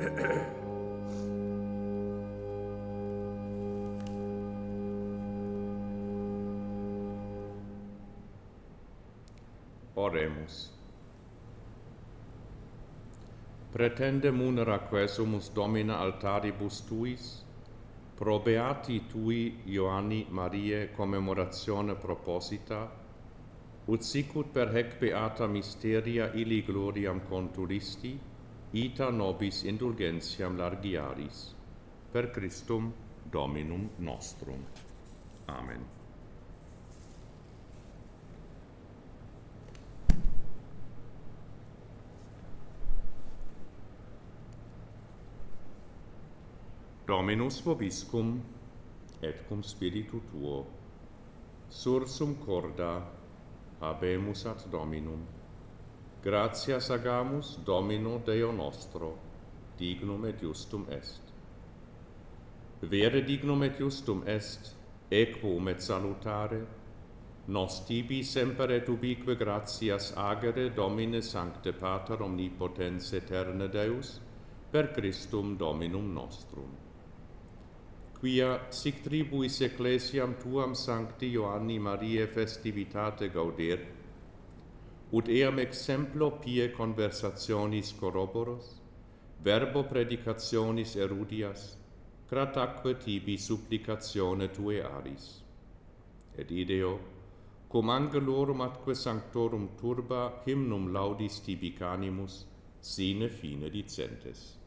Oremus. Pretende munera quesumus Domina altaribus tuis, pro beati tui Ioanni Mariae commemoratione proposita, ut sicut per hec beata mysteria illi gloriam conturisti, ita nobis indulgentiam largiaris, per Christum Dominum nostrum. Amen. Dominus vobiscum, et cum spiritu tuo, sursum corda, habemus ad Dominum. Gratias agamus Domino Deo nostro, dignum et justum est. Vere dignum et justum est, equum et salutare, nos tibi semper et ubique gratias agere Domine Sancte Pater Omnipotens Eterne Deus, per Christum Dominum nostrum. Quia sic tribuis ecclesiam tuam Sancti Ioanni Mariae festivitate gauder, ut eam exemplo pie conversationis corroboros, verbo predicationis erudias, grataque tibi supplicatione tue aris. Et ideo, cum angelorum atque sanctorum turba hymnum laudis tibi canimus, sine fine dicentes.